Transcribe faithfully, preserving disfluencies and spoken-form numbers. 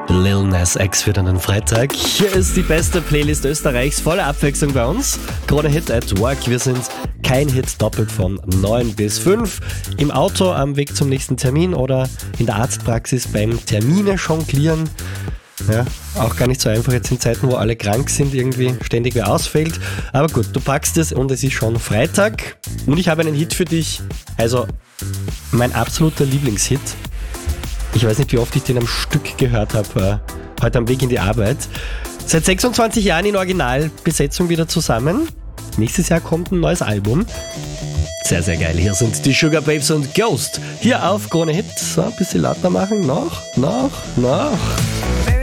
Lil Nas X für einen Freitag. Hier ist die beste Playlist Österreichs, volle Abwechslung bei uns. Krone Hit at Work. Wir sind kein Hit doppelt von neun bis fünf. Im Auto am Weg zum nächsten Termin oder in der Arztpraxis beim Termine jonglieren. Ja, auch gar nicht so einfach jetzt in Zeiten, wo alle krank sind, irgendwie ständig wer ausfällt. Aber gut, du packst es und es ist schon Freitag. Und ich habe einen Hit für dich. Also mein absoluter Lieblingshit. Ich weiß nicht, wie oft ich den am Stück gehört habe, äh, heute am Weg in die Arbeit. Seit sechsundzwanzig Jahren in Originalbesetzung wieder zusammen. Nächstes Jahr kommt ein neues Album. Sehr, sehr geil. Hier sind die Sugar Babes und Ghost. Hier auf Krone Hit. So, ein bisschen lauter machen. Noch, noch, noch.